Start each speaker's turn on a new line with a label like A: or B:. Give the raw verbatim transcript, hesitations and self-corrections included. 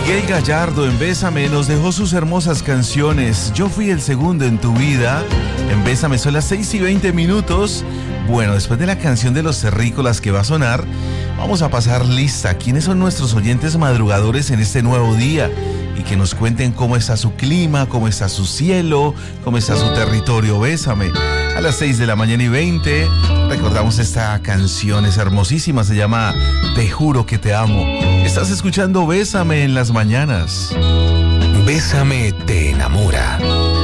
A: Miguel Gallardo en Bésame nos dejó sus hermosas canciones. Yo fui el segundo en tu vida. En Bésame son las seis y veinte minutos. Bueno, después de la canción de los terrícolas que va a sonar, vamos a pasar lista. ¿Quiénes son nuestros oyentes madrugadores en este nuevo día? Y que nos cuenten cómo está su clima, cómo está su cielo, cómo está su territorio. Bésame. A las seis de la mañana y veinte, recordamos esta canción, es hermosísima, se llama Te juro que te amo. Estás escuchando Bésame en las mañanas.
B: Bésame te enamora.